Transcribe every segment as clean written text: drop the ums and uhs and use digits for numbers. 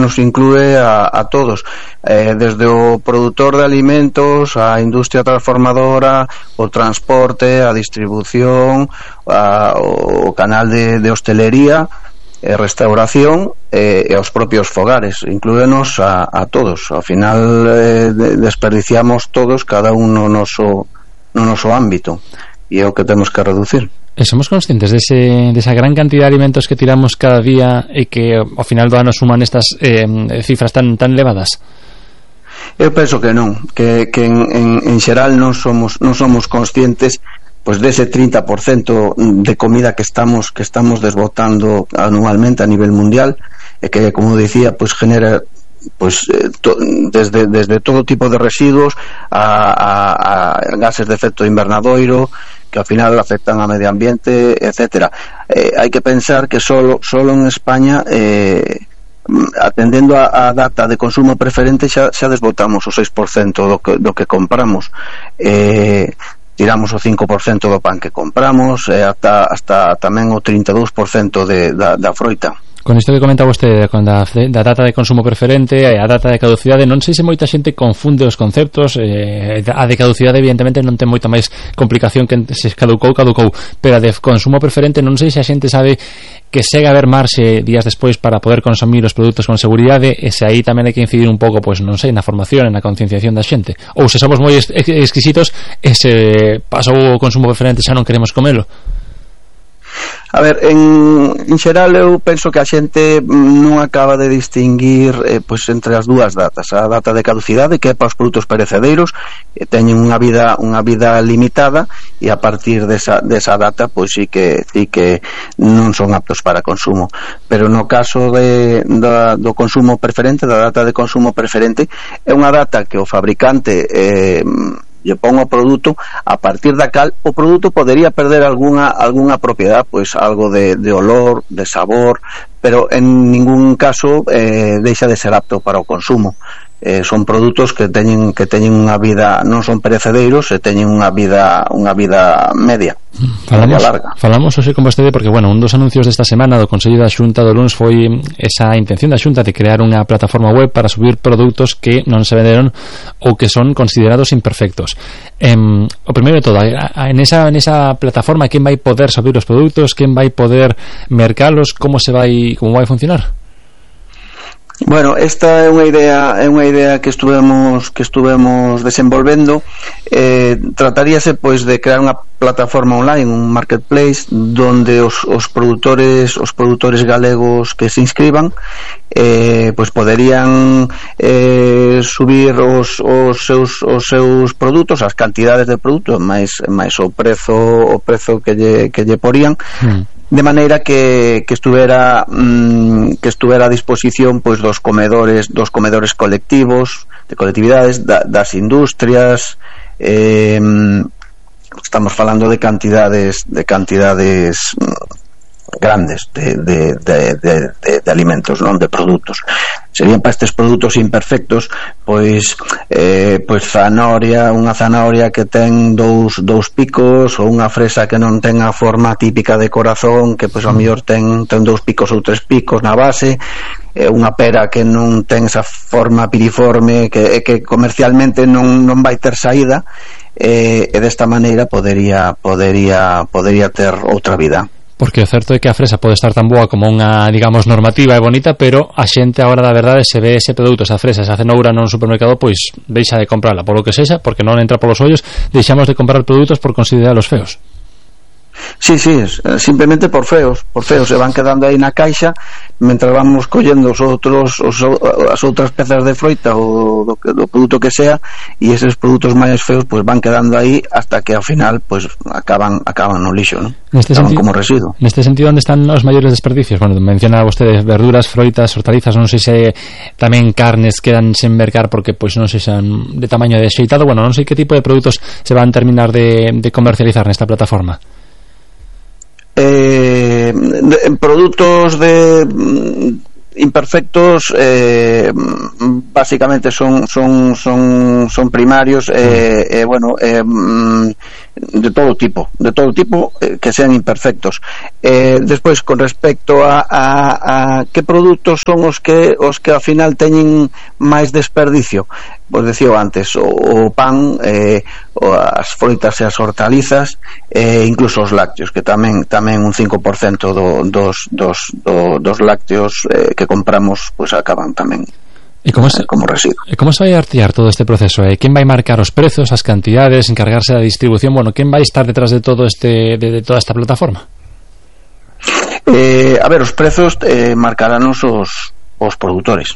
nos inclúe a todos, desde o produtor de alimentos, a industria transformadora, o transporte, a distribución, o canal de hostelería, restauración, e aos propios fogares. Inclúenos a todos. Ao final desperdiciamos todos, cada un no noso ámbito, e é o que temos que reducir. Somos conscientes desa gran cantidad de alimentos que tiramos cada día e que ao final do ano suman estas cifras tan elevadas? Eu penso que non, que en xeral non somos conscientes pois dese 30% de comida que estamos desbotando anualmente a nivel mundial, e que, como dicía, pois genera desde todo tipo de residuos a gases de efecto invernadoiro que ao final afectan ao medio ambiente, etcétera. Hai que pensar que solo en España, atendendo a data de consumo preferente, xa desbotamos o 6% do que compramos. Tiramos o 5% do pan que compramos, hasta tamén o 32% da froita. Con isto que comenta vostede, con da data de consumo preferente e a data de caducidade, non sei se moita xente confunde os conceptos. A de caducidade evidentemente non ten moita máis complicación que se caducou, pero a de consumo preferente non sei se a xente sabe que segue a haber marxe días despois para poder consumir os produtos con seguridade, e se aí tamén hai que incidir un pouco, pois non sei, na formación, na concienciación da xente, ou se somos moi exquisitos e se pasou o consumo preferente xa non queremos comelo. A ver, en xeral eu penso que a xente non acaba de distinguir pois entre as dúas datas. A data de caducidade, que é para os produtos perecedeiros, teñen unha vida limitada, e a partir desa data pois sí que non son aptos para consumo. Pero no caso do consumo preferente, da data de consumo preferente, é unha data que o fabricante lle pon o produto, a partir da cal o produto podería perder algunha propiedade, pois algo de olor, de sabor, pero en ningún caso deixa de ser apto para o consumo. Son produtos que teñen unha vida, non son perecedeiros, e teñen unha vida media, larga. Falamos hoxe con vostede porque, un dos anuncios desta semana do Consello da Xunta do luns foi esa intención da Xunta de crear unha plataforma web para subir produtos que non se venderon ou que son considerados imperfectos. O primeiro de todo, en esa plataforma, quen vai poder subir os produtos, quen vai poder mercalos, como vai funcionar? Bueno, esta é unha idea que estuvemos desenvolvendo. Trataríase pois de crear unha plataforma online, un marketplace, donde os produtores galegos que se inscriban pois poderían subir os seus produtos, as cantidades de produtos máis o prezo que lle porían, de maneira que estuvera a disposición pois dos comedores colectivos, de colectividades, das industrias. Estamos falando de cantidades grandes de alimentos, non de produtos. Serían para estes produtos imperfectos pois unha zanahoria que ten dous picos, ou unha fresa que non ten a forma típica de corazón, que pois ao mellor ten 2 picos ou 3 picos na base, unha pera que non ten esa forma piriforme, que comercialmente non vai ter saída, e desta maneira podería ter outra vida. Porque o certo é que a fresa pode estar tan boa como unha, digamos, normativa e bonita, pero a xente agora da verdade, se ve ese produto, esa fresa, esa cenoura no supermercado, pois deixa de comprarla, por lo que sexa, porque non entra polos ollos, deixamos de comprar produtos por considerarlos feos. Sí, simplemente por feos, se van quedando aí na caixa mentras vamos collendo as outras pezas de froita ou do produto que sea, e eses produtos máis feos pois van quedando aí hasta que ao final pois acaban no lixo, ¿no? Como residuo. Neste sentido, onde están os maiores desperdicios? Menciona vostede verduras, froitas, hortalizas, non sei se tamén carnes quedan sen mercar porque pois non sei se son de tamaño de xeitado, non sei que tipo de produtos se van terminar de comercializar nesta plataforma. Productos imperfectos básicamente son primarios, de todo tipo que sean imperfectos. Despois, con respecto a que produtos son os que ao final teñen máis desperdicio, pois decía antes, o pan, as froitas e as hortalizas, incluso os lácteos, que tamén un 5% dos lácteos que compramos pois acaban tamén como residuo. E como se vai artear todo este proceso? Quen vai marcar os prezos, as cantidades, encargarse da distribución? Bueno, quen vai estar detrás de todo de toda esta plataforma? A ver, os prezos marcarános os produtores,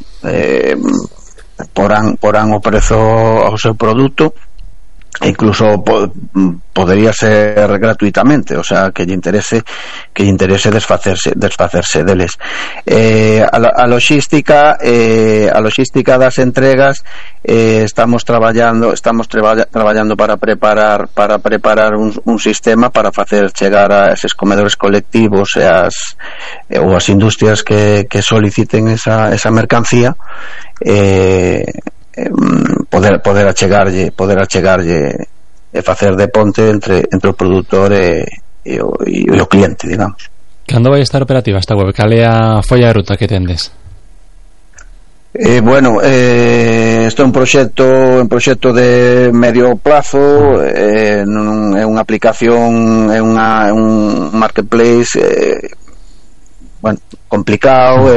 porán o prezo ao seu produto, e incluso podería ser gratuitamente, o sea, que lle interese desfacerse deles. A logística das entregas, estamos traballando para preparar un sistema para facer chegar a eses comedores colectivos ou as industrias que soliciten esa mercancía, poder achegarlle e facer de ponte entre o produtor e o cliente, digamos. Cando vai estar operativa esta web? Cal é a folla de ruta que tendes? Bueno, isto é un proxecto de medio plazo, é unha aplicación, é un marketplace bueno, complicado,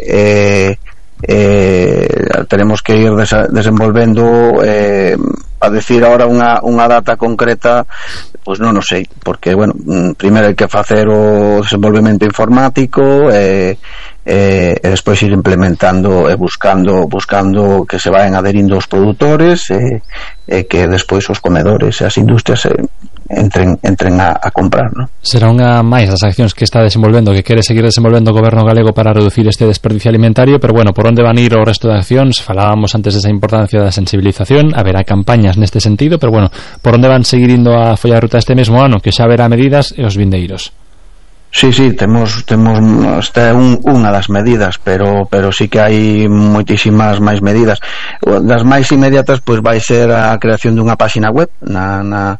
tenemos que ir desenvolvendo, a decir ahora unha data concreta pois non o sei, porque bueno, primeiro hai que facer o desenvolvemento informático e despois ir implementando e buscando que se vayan adherindo os produtores e que despois os comedores e as industrias entren a comprar, ¿no? Será unha máis das accións que está desenvolvendo, que quere seguir desenvolvendo o goberno galego para reducir este desperdicio alimentario, pero bueno, por onde van ir o resto de accións? Falábamos antes desa importancia da sensibilización, haberá campañas neste sentido, pero bueno, por onde van seguir indo a folla ruta este mesmo ano, que xa haberá medidas e os vindeiros? Sí, temos esta é unha das medidas, pero sí que hai moitísimas máis medidas. Das máis inmediatas pois vai ser a creación dunha páxina web na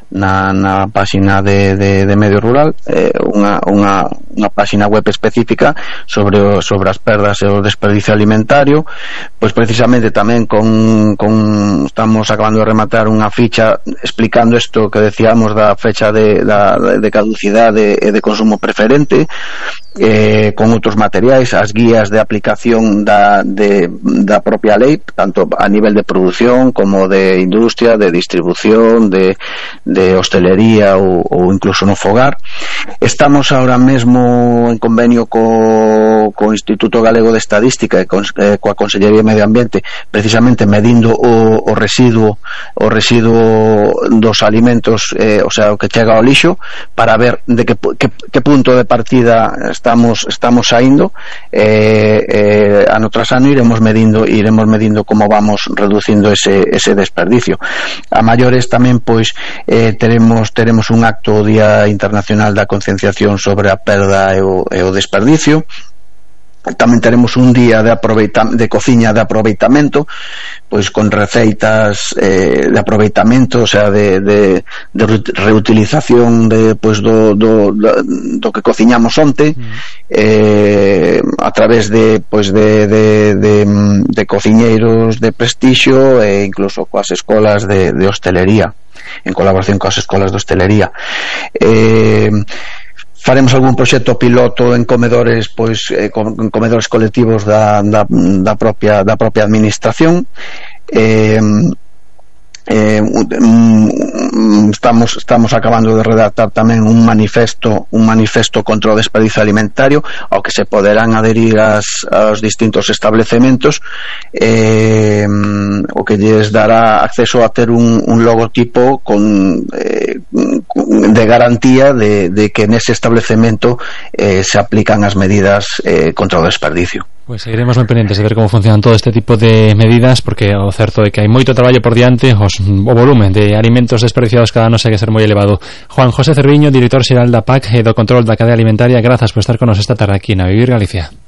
páxina de Medio Rural, unha páxina web específica sobre as perdas e o desperdicio alimentario, pois precisamente tamén estamos acabando de rematar unha ficha explicando isto que decíamos da fecha de caducidade e de consumo preferente, con outros materiais, as guías de aplicación da propia lei, tanto a nivel de produción como de industria, de distribución, de hostelería ou incluso no fogar. Estamos ahora mesmo en convenio co Instituto Galego de Estadística e coa Consellería de Medio Ambiente, precisamente medindo o residuo dos alimentos, o sea, o que chega ao lixo, para ver de que punto de partida estamos saindo, ano tras ano iremos medindo como vamos reducindo ese desperdicio. A maiores tamén pois teremos un acto, o Día Internacional da Concienciación sobre a perda e o desperdicio. Tamén teremos un día de cociña de aproveitamento, pois con receitas de aproveitamento, o sea, de reutilización pois do que cociñamos onte, a través de cociñeiros de prestixio e incluso coas escolas de hostelería, en colaboración coas escolas de hostelería. Faremos algún proxecto piloto en comedores, pois en comedores colectivos da propia administración. Estamos acabando de redactar tamén un manifesto contra o desperdicio alimentario ao que se poderán adherir aos distintos establecementos, o que lles dará acceso a ter un logotipo de garantía de que nese establecemento se aplican as medidas contra o desperdicio. Pues seguiremos moi pendientes de ver como funcionan todo este tipo de medidas, porque o certo é que hai moito traballo por diante, o volumen de alimentos desperdiciados cada ano segue ser moi elevado. Juan José Cerviño, director xeral da PAC e do control da cadea alimentaria, grazas por estar con nos esta tarde aquí na Vivir Galicia.